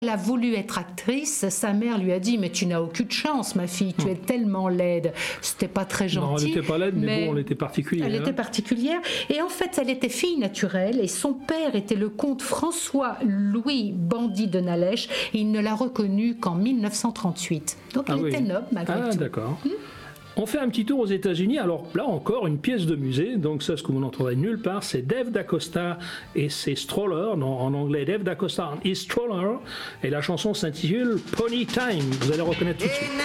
Elle a voulu être actrice, sa mère lui a dit mais tu n'as aucune chance ma fille, tu es tellement laide. C'était pas très gentil. Non, elle n'était pas laide, mais bon, elle était particulière. Elle était particulière et en fait elle était fille naturelle et son père était le comte François-Louis Bandy de Nalèche et il ne l'a reconnue qu'en 1938. Donc elle était noble malgré tout. Ah d'accord. On fait un petit tour aux États-Unis. Alors là encore, une pièce de musée. Donc ça, ce que vous n'entendrez nulle part, c'est Dave DaCosta et ses Strollers. En anglais, Dave DaCosta and his Stroller. Et la chanson s'intitule Pony Time. Vous allez reconnaître tout de suite.